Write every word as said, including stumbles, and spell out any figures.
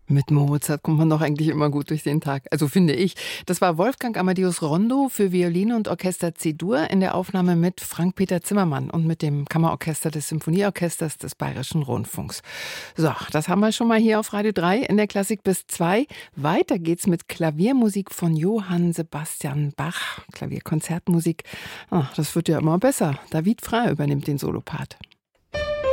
Mit Mozart kommt man doch eigentlich immer gut durch den Tag. Also finde ich. Das war Wolfgang Amadeus Rondo für Violine und Orchester C-Dur in der Aufnahme mit Frank-Peter Zimmermann und mit dem Kammerorchester des Symphonieorchesters des Bayerischen Rundfunks. So, das haben wir schon mal hier auf Radio drei in der Klassik bis zwei. Weiter geht's mit Klaviermusik von Johann Sebastian Bach. Klavierkonzertmusik. Ah, das wird ja immer besser. David Frey übernimmt den Solopart.